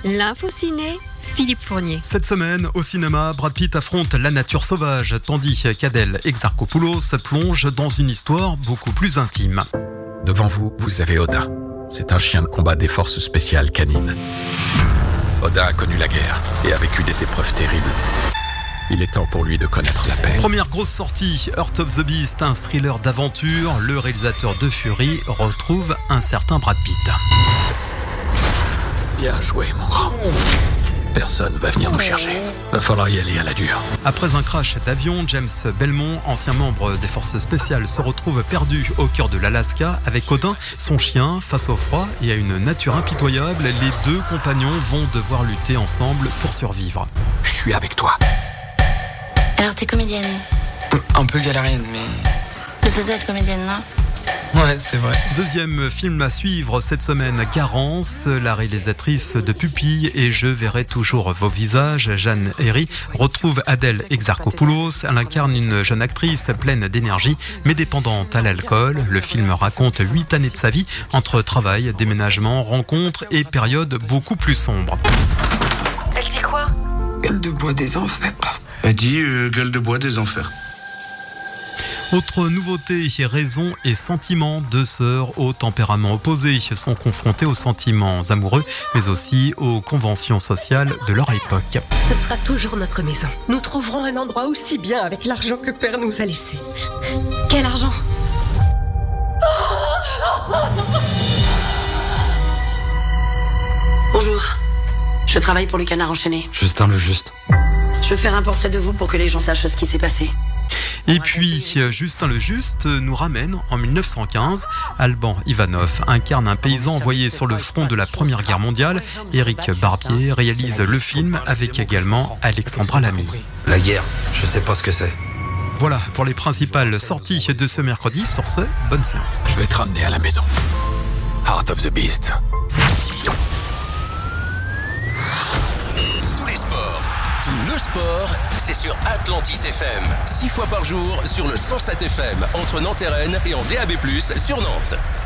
L'info ciné, Philippe Fournier. Cette semaine, au cinéma, Brad Pitt affronte la nature sauvage, tandis qu'Adèle Exarchopoulos plonge dans une histoire beaucoup plus intime. Devant vous, vous avez Odin. C'est un chien de combat des forces spéciales canines. Odin a connu la guerre et a vécu des épreuves terribles. Il est temps pour lui de connaître la paix. Première grosse sortie, Heart of the Beast, un thriller d'aventure. Le réalisateur de Fury retrouve un certain Brad Pitt. Bien joué, mon grand. Personne va venir nous chercher. Va falloir y aller à la dure. Après un crash d'avion, James Belmont, ancien membre des forces spéciales, se retrouve perdu au cœur de l'Alaska avec Odin, son chien, face au froid et à une nature impitoyable. Les deux compagnons vont devoir lutter ensemble pour survivre. Je suis avec toi. Alors t'es comédienne? Un peu galérienne, mais... C'est ça être comédienne, non? Ouais, c'est vrai. Deuxième film à suivre cette semaine, Garance, la réalisatrice de Pupille et Je verrai toujours vos visages, Jeanne Herry, retrouve Adèle Exarchopoulos. Elle incarne une jeune actrice pleine d'énergie mais dépendante à l'alcool. Le film raconte 8 années de sa vie entre travail, déménagement, rencontres et périodes beaucoup plus sombres. Elle dit quoi? Gueule de bois des enfers. Elle dit gueule de bois des enfers. Autre nouveauté, raison et sentiments, deux sœurs aux tempéraments opposés sont confrontées aux sentiments amoureux, mais aussi aux conventions sociales de leur époque. Ce sera toujours notre maison. Nous trouverons un endroit aussi bien avec l'argent que Père nous a laissé. Quel argent? Bonjour, je travaille pour le Canard enchaîné. Justin le Juste. Je veux faire un portrait de vous pour que les gens sachent ce qui s'est passé. Et puis, Justin le Juste nous ramène en 1915. Alban Ivanov incarne un paysan envoyé sur le front de la Première Guerre mondiale. Éric Barbier réalise le film avec également Alexandra Lamy. La guerre, je sais pas ce que c'est. Voilà pour les principales sorties de ce mercredi. Sur ce, bonne séance. Je vais te ramener à la maison. Heart of the Beast. Tous les sports, tout le sport, c'est sur Atlantis FM. 6 fois par jour sur le 107 FM entre Nantes et Rennes et en DAB+, sur Nantes.